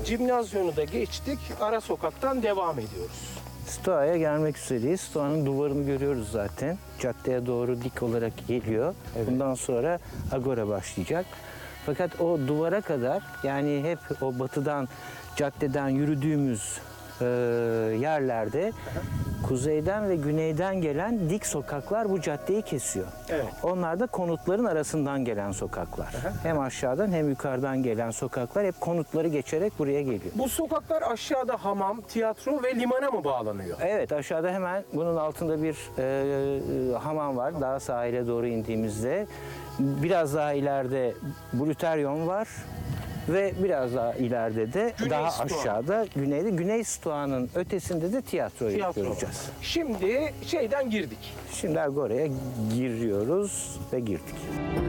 Cimnazyonu da geçtik. Ara sokaktan devam ediyoruz. Stoa'ya gelmek üzereyiz. Stoa'nın duvarını görüyoruz zaten. Caddeye doğru dik olarak geliyor. Bundan sonra Agora başlayacak. Fakat o duvara kadar, yani hep o batıdan, caddeden yürüdüğümüz yerlerde kuzeyden ve güneyden gelen dik sokaklar bu caddeyi kesiyor. Evet. Onlar da konutların arasından gelen sokaklar. Hem aşağıdan hem yukarıdan gelen sokaklar hep konutları geçerek buraya geliyor. Bu sokaklar aşağıda hamam, tiyatro ve limana mı bağlanıyor? Evet, aşağıda hemen bunun altında bir hamam var. Daha sahile doğru indiğimizde. Biraz daha ileride Bruteryon var. Ve biraz daha ileride de Güney daha Stoa. aşağıda güneyde Güney Stoa'nın ötesinde de tiyatroyu göreceğiz. Şimdi şeyden girdik. Şimdi Agora'ya giriyoruz ve girdik.